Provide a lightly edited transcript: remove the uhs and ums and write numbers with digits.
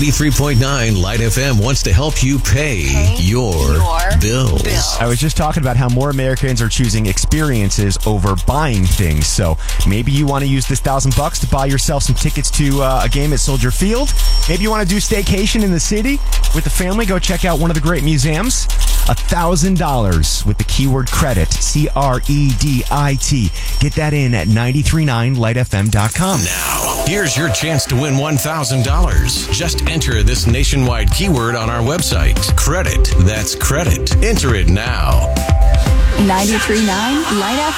93.9 Light FM wants to help you pay your bills. I was just talking about how more Americans are choosing experiences over buying things. So maybe you want to use this $1,000 to buy yourself some tickets to a game at Soldier Field. Maybe you want to do staycation in the city with the family. Go check out one of the great museums. $1,000 with the keyword credit, CREDIT. Get that in at 939lightfm.com. Now, here's your chance to win $1,000. Just enter this nationwide keyword on our website. Credit. That's credit. Enter it now. 93.9 Light FM.